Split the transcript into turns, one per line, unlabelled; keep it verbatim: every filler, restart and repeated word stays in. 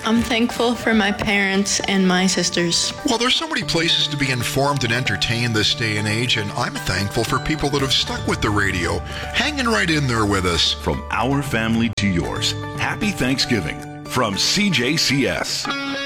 I'm thankful for my parents and my sisters.
Well, there's so many places to be informed and entertained this day and age, and I'm thankful for people that have stuck with the radio, hanging right in there with us.
From our family to yours, happy Thanksgiving from C J C S.